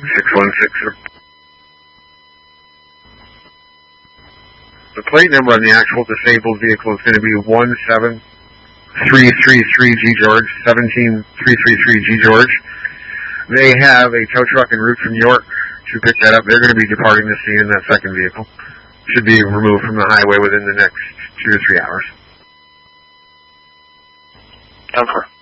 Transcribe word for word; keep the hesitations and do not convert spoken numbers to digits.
six one six. The plate number on the actual disabled vehicle is going to be one seven three three three G George, seventeen three three three G George. They have a tow truck en route from York to pick that up. They're going to be departing the scene in that second vehicle. Should be removed from the highway within the next two to three hours. Over.